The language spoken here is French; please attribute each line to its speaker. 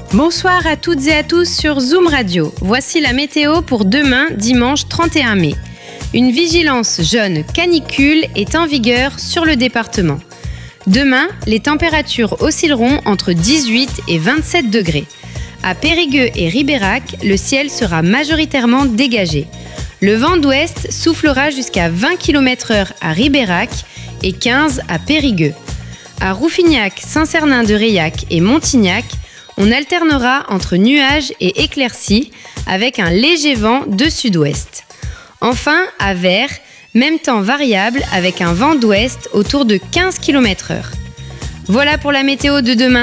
Speaker 1: Bonsoir à toutes et à tous sur Zoom Radio. Voici la météo pour demain, dimanche 31 mai. Une vigilance jaune canicule est en vigueur sur le département. Demain, les températures oscilleront entre 18 et 27 degrés. À Périgueux et Ribérac, le ciel sera majoritairement dégagé. Le vent d'ouest soufflera jusqu'à 20 km/h à Ribérac et 15 à Périgueux. À Rouffignac, Saint-Cernin-de-Reilhac et Montignac, on alternera entre nuages et éclaircies avec un léger vent de sud-ouest. Enfin, à Vert, même temps variable avec un vent d'ouest autour de 15 km/h. Voilà pour la météo de demain.